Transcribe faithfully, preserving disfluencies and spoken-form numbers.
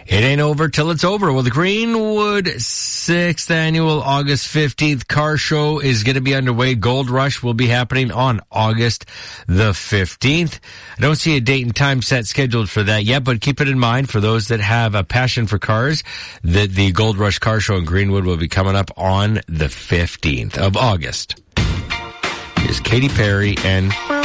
It ain't over till it's over. Well, the Greenwood sixth Annual August fifteenth Car Show is going to be underway. Gold Rush will be happening on August the fifteenth. I don't see a date and time set scheduled for that yet, but keep it in mind for those that have a passion for cars that the Gold Rush Car Show in Greenwood will be coming up on the fifteenth of August. Here's Katy Perry and